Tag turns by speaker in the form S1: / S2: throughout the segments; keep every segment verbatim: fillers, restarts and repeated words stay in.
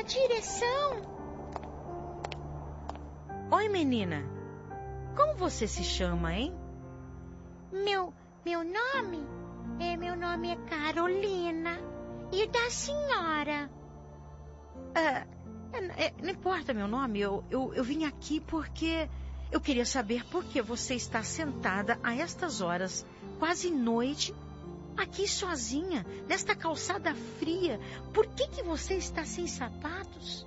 S1: direção.
S2: Oi, menina. Como você se chama, hein?
S1: Meu, meu nome? É, meu nome é Carolina. E o da senhora?
S2: É, é, é, não importa meu nome. Eu, eu, eu vim aqui porque eu queria saber por que você está sentada a estas horas, quase noite, aqui sozinha, nesta calçada fria. Por que que você está sem sapatos?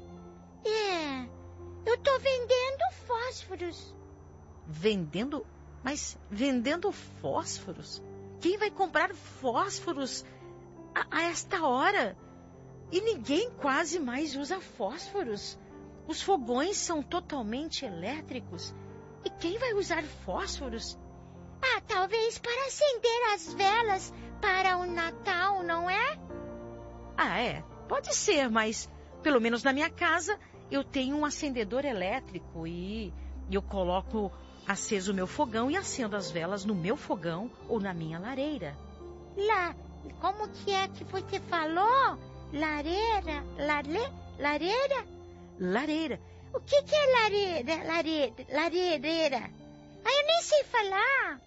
S1: É, eu tô vendendo fósforos.
S2: Vendendo? Mas vendendo fósforos? Quem vai comprar fósforos a, a esta hora? E ninguém quase mais usa fósforos. Os fogões são totalmente elétricos. E quem vai usar fósforos?
S1: Ah, talvez para acender as velas para o Natal, não é?
S2: Ah, é. Pode ser, mas pelo menos na minha casa eu tenho um acendedor elétrico e eu coloco aceso o meu fogão e acendo as velas no meu fogão ou na minha lareira.
S1: Lá, como que é que você falou? Lareira? Lare, lareira?
S2: Lareira.
S1: O que que é lareira? Lareira? Lareira? Ah, eu nem sei falar.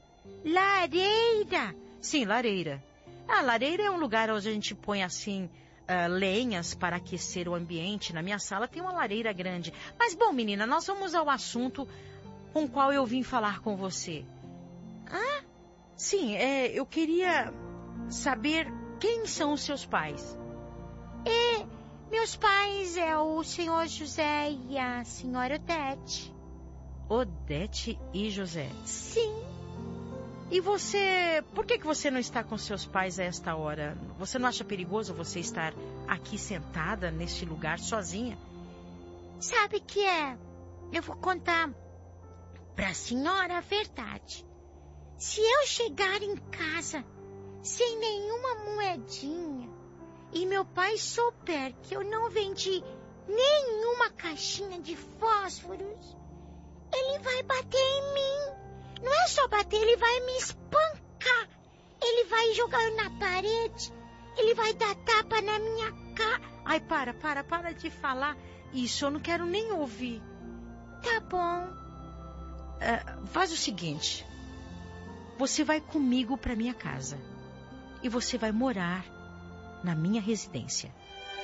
S1: Lareira.
S2: Sim, lareira. A lareira é um lugar onde a gente põe assim uh, lenhas para aquecer o ambiente. Na minha sala tem uma lareira grande. Mas bom, menina, nós vamos ao assunto com o qual eu vim falar com você.
S1: Ah?
S2: Sim, é, eu queria saber quem são os seus pais.
S1: É, meus pais é o senhor José e a senhora Odete.
S2: Odete e José.
S1: Sim.
S2: E você, por que que você não está com seus pais a esta hora? Você não acha perigoso você estar aqui sentada neste lugar sozinha?
S1: Sabe que é? Eu vou contar para a senhora a verdade. Se eu chegar em casa sem nenhuma moedinha e meu pai souber que eu não vendi nenhuma caixinha de fósforos, ele vai bater em mim. Não é só bater, ele vai me espancar. Ele vai jogar eu na parede. Ele vai dar tapa na minha cara.
S2: Ai, para, para, para de falar isso. Eu não quero nem ouvir.
S1: Tá bom.
S2: Uh, faz o seguinte. Você vai comigo para minha casa. E você vai morar na minha residência.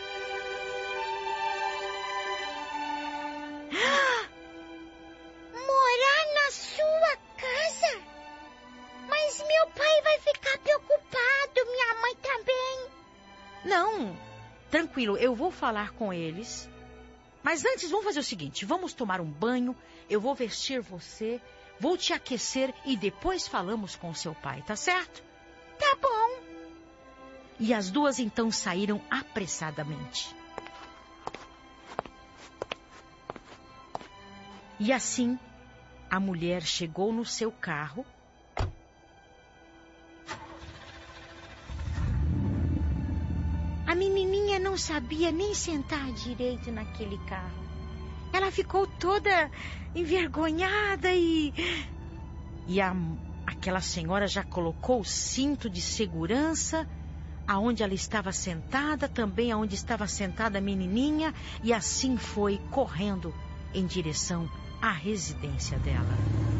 S1: Morar na sua casa? Mas meu pai vai ficar preocupado, minha mãe também.
S2: Não, tranquilo, eu vou falar com eles. Mas antes vamos fazer o seguinte, vamos tomar um banho, eu vou vestir você, vou te aquecer e depois falamos com seu pai, tá certo?
S1: Tá bom.
S2: E as duas então saíram apressadamente. E assim, a mulher chegou no seu carro.
S1: A menininha não sabia nem sentar direito naquele carro. Ela ficou toda envergonhada e...
S2: E a, aquela senhora já colocou o cinto de segurança aonde ela estava sentada, também aonde estava sentada a menininha, e assim foi correndo em direção à residência dela.